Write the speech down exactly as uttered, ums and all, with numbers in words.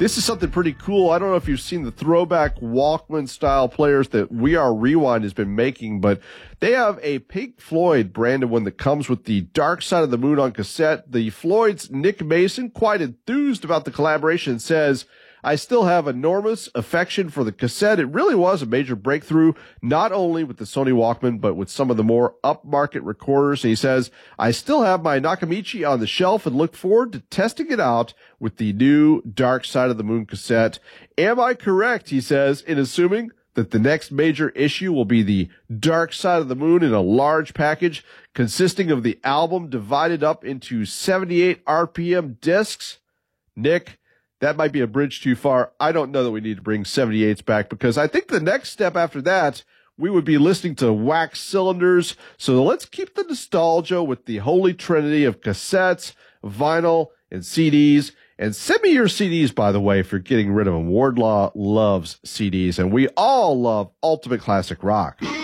this is something pretty cool. I don't know if you've seen the throwback Walkman-style players that We Are Rewind has been making, but they have a Pink Floyd branded one that comes with the Dark Side of the Moon on cassette. The Floyd's Nick Mason, quite enthused about the collaboration, says, I still have enormous affection for the cassette. It really was a major breakthrough, not only with the Sony Walkman, but with some of the more upmarket recorders. And he says, I still have my Nakamichi on the shelf and look forward to testing it out with the new Dark Side of the Moon cassette. Am I correct, he says, in assuming that the next major issue will be the Dark Side of the Moon in a large package consisting of the album divided up into seventy-eight R P M discs? Nick, that might be a bridge too far. I don't know that we need to bring seventy-eights back, because I think the next step after that, we would be listening to wax cylinders. So let's keep the nostalgia with the holy trinity of cassettes, vinyl, and C Ds. And send me your C Ds, by the way, if you're getting rid of them. Wardlaw loves C Ds, and we all love Ultimate Classic Rock.